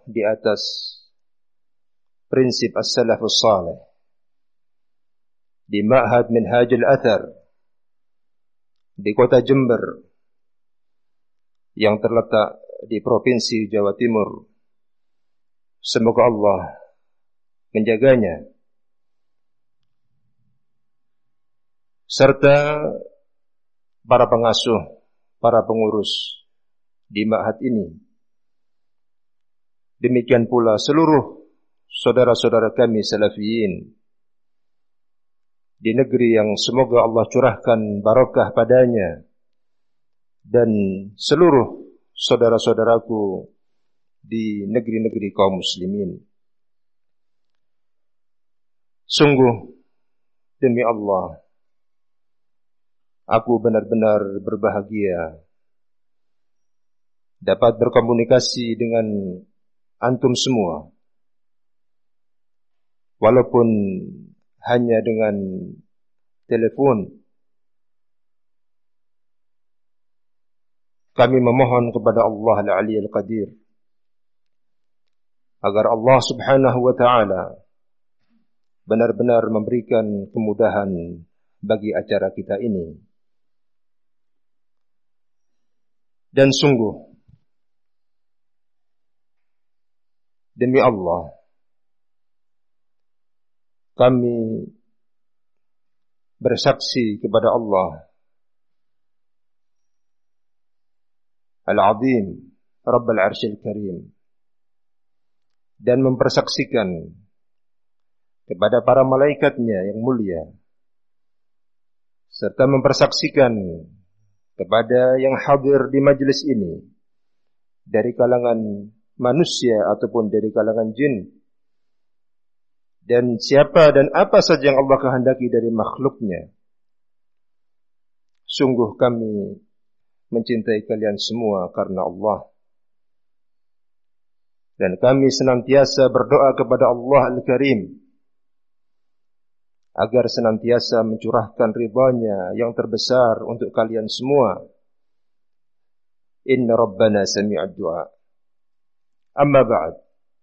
di atas prinsip as-salafus salih di Ma'had Minhajul Athar di kota Jember yang terletak di Provinsi Jawa Timur. Semoga Allah menjaganya serta para pengasuh, para pengurus di ma'had ini. Demikian pula seluruh saudara-saudara kami salafiyin di negeri yang semoga Allah curahkan barakah padanya, dan seluruh saudara-saudaraku di negeri-negeri kaum muslimin. Sungguh demi Allah, aku benar-benar berbahagia dapat berkomunikasi dengan antum semua, walaupun hanya dengan telepon. Kami memohon kepada Allah Al-Ali Al-Qadir agar Allah Subhanahu wa ta'ala benar-benar memberikan kemudahan bagi acara kita ini. Dan sungguh demi Allah, kami bersaksi kepada Allah Al-Azim Rabbul Arsyil Karim, dan mempersaksikan kepada para malaikatnya yang mulia, serta mempersaksikan kepada yang hadir di majlis ini dari kalangan manusia ataupun dari kalangan jin, dan siapa dan apa saja yang Allah kehendaki dari makhluknya. Sungguh kami mencintai kalian semua karena Allah, dan kami senantiasa berdoa kepada Allah Al-Karim agar senantiasa mencurahkan ridhanya yang terbesar untuk kalian semua. Inna Rabbana sami'ad du'a. Amma ba'd.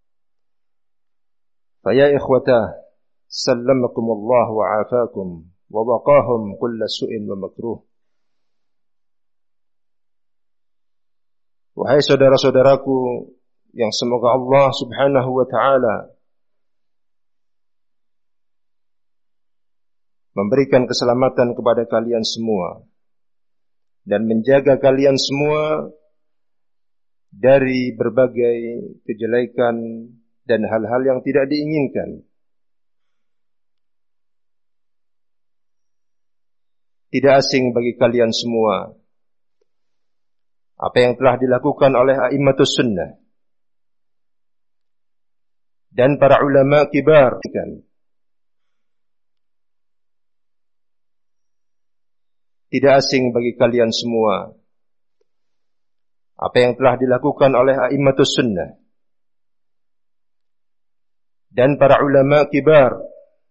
Faya ikhwatah, sallamakumullah wa afakum wa waqahum kulla su'in wa makruh. Wahai saudara-saudaraku yang semoga Allah Subhanahu wa ta'ala memberikan keselamatan kepada kalian semua dan menjaga kalian semua dari berbagai kejelekan dan hal-hal yang tidak diinginkan. Tidak asing bagi kalian semua apa yang telah dilakukan oleh a'immatus sunnah dan para ulama kibar. Tidak asing bagi kalian semua apa yang telah dilakukan oleh a'immatus sunnah dan para ulama kibar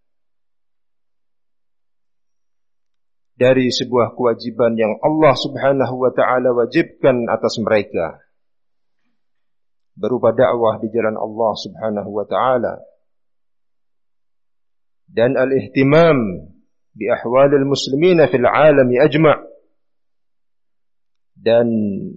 dari sebuah kewajiban yang Allah Subhanahu wa ta'ala wajibkan atas mereka, berupa dakwah di jalan Allah Subhanahu wa ta'ala dan al-ihtimam bi ahwalil muslimina fil alami ajma', dan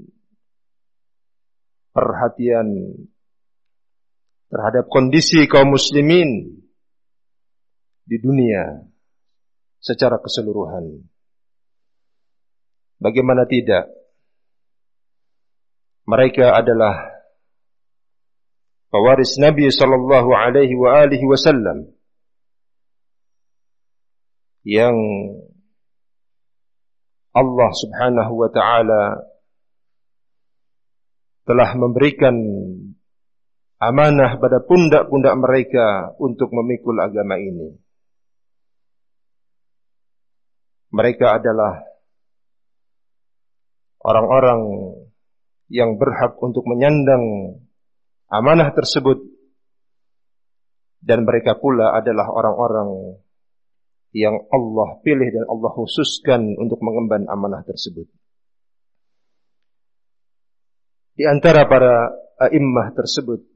perhatian terhadap kondisi kaum muslimin di dunia secara keseluruhan. Bagaimana tidak, mereka adalah pewaris Nabi sallallahu alaihi wa alihi wasallam yang Allah Subhanahu wa ta'ala telah memberikan amanah pada pundak-pundak mereka untuk memikul agama ini. Mereka adalah orang-orang yang berhak untuk menyandang amanah tersebut, dan mereka pula adalah orang-orang yang Allah pilih dan Allah khususkan untuk mengemban amanah tersebut. Di antara para a'immah tersebut